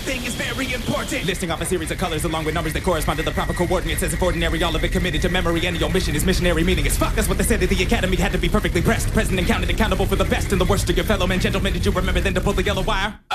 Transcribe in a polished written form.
thing is very important. Listing off a series of colors along with numbers that correspond to the proper coordinates. As if ordinary, all of it committed to memory. And your mission is missionary, meaning as fuck. That's what they said at the academy. Had to be perfectly pressed, present and counted, accountable for the best and the worst of your fellow men. Gentlemen, did you remember then to pull the yellow wire?